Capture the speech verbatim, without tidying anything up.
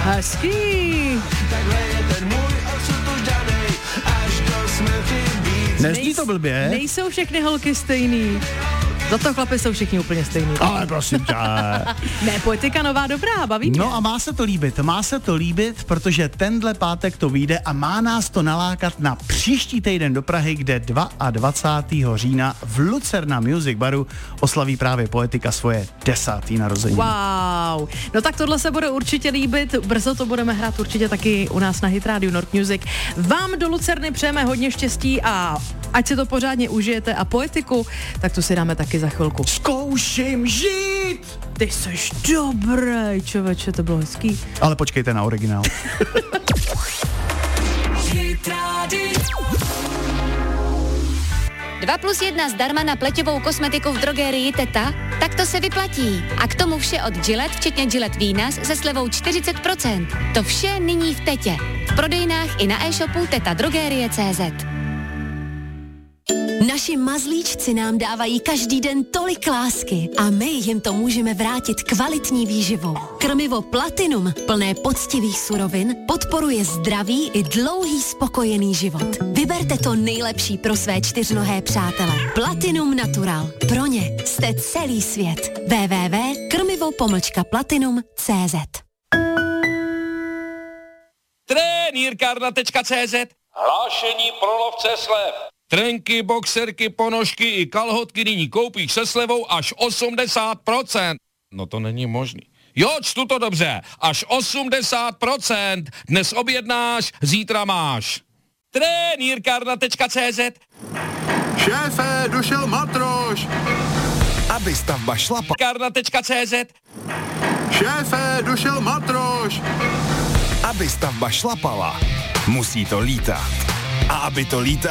Hezký. Nezní to blbě? Nejsou všechny holky stejný. Za to chlapi jsou všichni úplně stejný. Ale prosím tě. Ne, Poetika nová dobrá, baví mě. No a má se to líbit, má se to líbit, protože tenhle pátek to vyjde a má nás to nalákat na příští týden do Prahy, kde dvacátého druhého října v Lucerna Music Baru oslaví právě Poetika svoje desátý narození. Wow, no tak tohle se bude určitě líbit, brzo to budeme hrát určitě taky u nás na Hit Radio Nord Music. Vám do Lucerny přejeme hodně štěstí a ať si to pořádně užijete a Poetiku, tak tu si dáme taky za chvilku. Zkouším žít! Ty seš dobrý, člověče, to bylo hezký. Ale počkejte na originál. Dva plus jedna zdarma na pleťovou kosmetiku v drogérii Teta? Tak to se vyplatí. A k tomu vše od Gillette, včetně Gillette Venus se slevou čtyřicet procent. To vše nyní v Tetě. V prodejnách i na e-shopu teta drogerie tečka cé zet. Naši mazlíčci nám dávají každý den tolik lásky a my jim to můžeme vrátit kvalitní výživou. Krmivo Platinum, plné poctivých surovin, podporuje zdravý i dlouhý spokojený život. Vyberte to nejlepší pro své čtyřnohé přátele. Platinum Natural. Pro ně jste celý svět. w w w tečka krmivo pomlčka platinum tečka cé zet. Trenýrkárna tečka cé zet. Hlášení pro lovce slev. Trenky, boxerky, ponožky i kalhotky nyní koupíš se slevou až osmdesát procent. No to není možný. Jo, čtu to dobře. Až osmdesát procent. Dnes objednáš, zítra máš. Trenýrkárna tečka cé zet. Šéfe, došel matroš. Aby stavba šlapa. Kárna tečka cé zet. Šéfe, došel matroš. Aby stavba šlapala, musí to lítat. A aby to lítalo,